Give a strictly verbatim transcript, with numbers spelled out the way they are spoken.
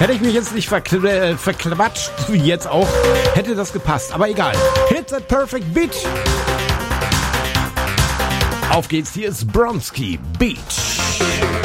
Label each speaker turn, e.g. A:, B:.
A: Hätte ich mich jetzt nicht verkl- äh, verquatscht, wie jetzt auch, hätte das gepasst. Aber egal. Hit that perfect beat. Auf geht's, hier ist Bronski Beach.